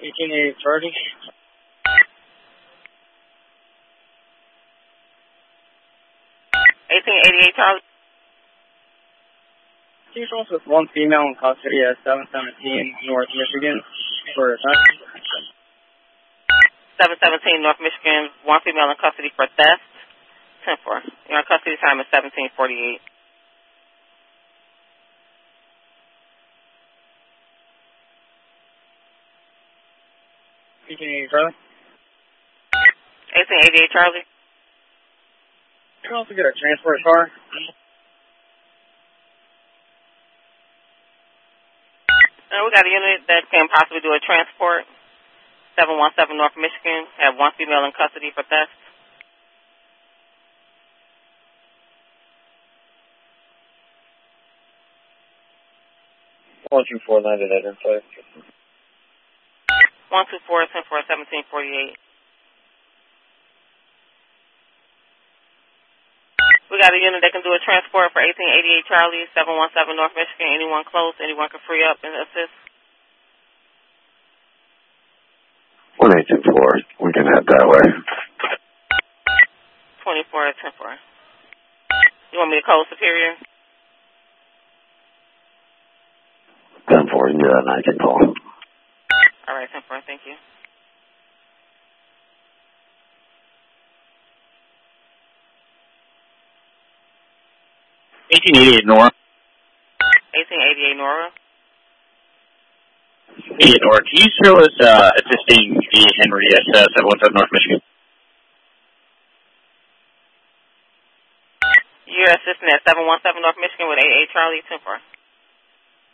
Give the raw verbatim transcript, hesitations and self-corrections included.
eighteen eighty-eight Charlie. eighteen eighty-eight Charlie. Usuals with one female in custody at seven seventeen North Michigan for theft. seven seventeen North Michigan, one female in custody for theft. ten four. Your custody time is seventeen forty-eight. eighteen eighty Charlie. eighteen eighty-eight Charlie. You can also get a transport car. Uh, we got a unit that can possibly do a transport. seven one seven North Michigan, have one female in custody for theft. one two four landed at Info. one two four, ten four, seventeen forty-eight. We got a unit that can do a transport for eighteen eighty-eight Charlie, seven one seven North Michigan. Anyone close? Anyone can free up and assist? one eight two four, we can head that way. twenty-four, ten four. You want me to call Superior? ten four, yeah, and I can call. All right, ten four, thank you. eighteen eighty-eight Nora. eighteen eighty-eight Nora. Hey, Nora, can you show us uh, assisting the Henry at uh, seven one seven North Michigan? You're assisting at seven one seven North Michigan with eighty-eight Charlie, ten four.